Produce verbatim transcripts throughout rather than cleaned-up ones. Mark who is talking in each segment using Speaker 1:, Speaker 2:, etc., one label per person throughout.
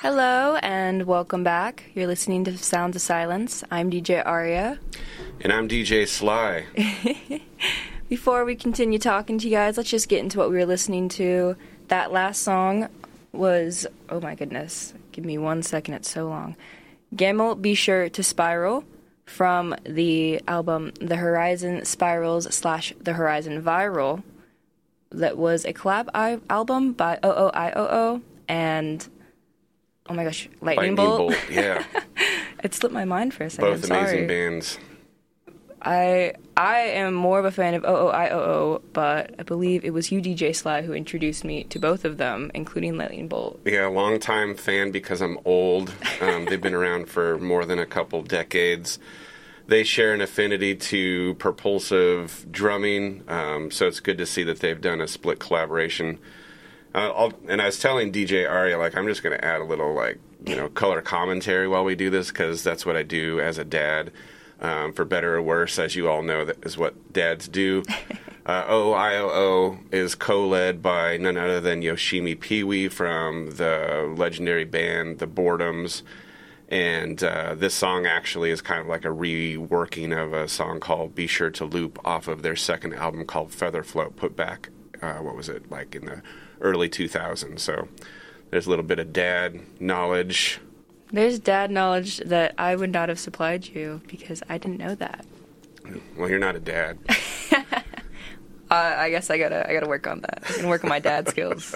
Speaker 1: Hello and welcome back. You're listening to Sounds of Silence. I'm D J Aria.
Speaker 2: And I'm D J Sly.
Speaker 1: Before we continue talking to you guys, let's just get into what we were listening to. That last song was, oh my goodness, give me one second, it's so long. Gamel Be Sure to Spiral from the album The Horizon Spirals slash The Horizon Viral. That was a collab I- album by O O I O O and... Oh my gosh, Lightning, Lightning Bolt.
Speaker 2: Bolt, yeah.
Speaker 1: It slipped my mind for a second.
Speaker 2: Both
Speaker 1: I'm
Speaker 2: amazing
Speaker 1: sorry.
Speaker 2: bands.
Speaker 1: I I am more of a fan of O O I O O, but I believe it was you, D J Sly, who introduced me to both of them, including Lightning Bolt.
Speaker 2: Yeah, longtime fan because I'm old. Um, they've been around for more than a couple decades. They share an affinity to propulsive drumming, um, so it's good to see that they've done a split collaboration. Uh, I'll, and I was telling D J Aria, like, I'm just going to add a little, like, you know, color commentary while we do this, because that's what I do as a dad. Um, for better or worse, as you all know, that is what dads do. Uh, O O I O O is co-led by none other than Yoshimi Pee-wee from the legendary band The Boredoms. And uh, this song actually is kind of like a reworking of a song called Be Sure to Loop off of their second album called Feather Float, put back, uh, what was it, like in the early two thousands. So there's a little bit of dad knowledge.
Speaker 1: There's dad knowledge that I would not have supplied you because I didn't know that.
Speaker 2: Well, you're not a dad.
Speaker 1: uh, I guess I gotta I gotta work on that. I can work on my dad skills.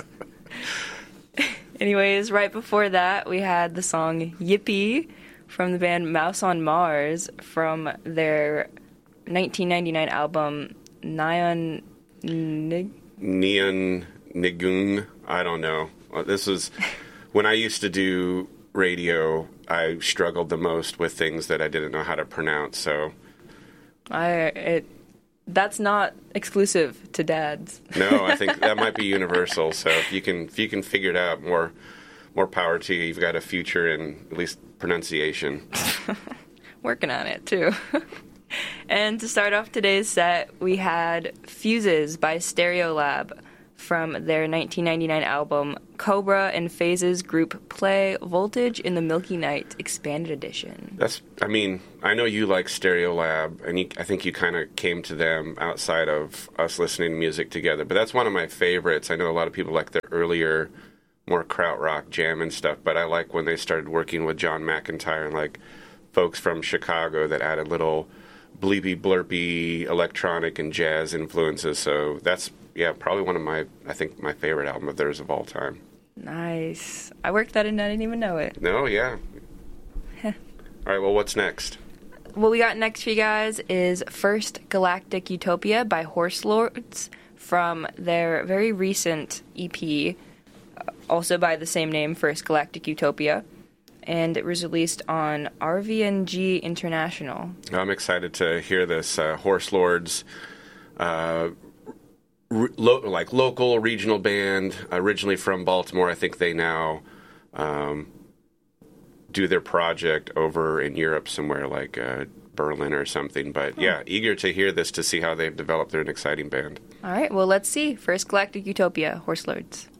Speaker 1: Anyways, right before that, we had the song Yippee from the band Mouse on Mars from their nineteen ninety-nine album Neon Nig-
Speaker 2: Neon Nigung. I don't know. This was when I used to do radio. I struggled the most with things that I didn't know how to pronounce. So,
Speaker 1: I it that's not exclusive to dads.
Speaker 2: No, I think that might be universal. So if you can if you can figure it out, more more power to you. You've got a future in at least pronunciation.
Speaker 1: Working on it too. And to start off today's set, we had Fuses by Stereolab from their nineteen ninety-nine album Cobra and Phases Group Play Voltage in the Milky Night Expanded Edition.
Speaker 2: That's, I mean, I know you like Stereolab, and you, I think you kind of came to them outside of us listening to music together, but that's one of my favorites. I know a lot of people like their earlier, more krautrock jam and stuff, but I like when they started working with John McEntire and like folks from Chicago that added little bleepy blurpy electronic and jazz influences. So that's, yeah, probably one of my, I think, my favorite album of theirs of all time.
Speaker 1: Nice. I worked that in, I didn't even know it.
Speaker 2: No, yeah. All right, well, what's next?
Speaker 1: What we got next for you guys is First Galactic Utopia by Horse Lords from their very recent E P, also by the same name, First Galactic Utopia. And it was released on R V N G International.
Speaker 2: I'm excited to hear this. Uh, Horse Lords, uh, re- lo- like local regional band, originally from Baltimore. I think they now um, do their project over in Europe somewhere, like uh, Berlin or something. But oh. yeah, eager to hear this to see how they've developed. They're an exciting band.
Speaker 1: All right, well, let's see. First Galactic Utopia, Horse Lords.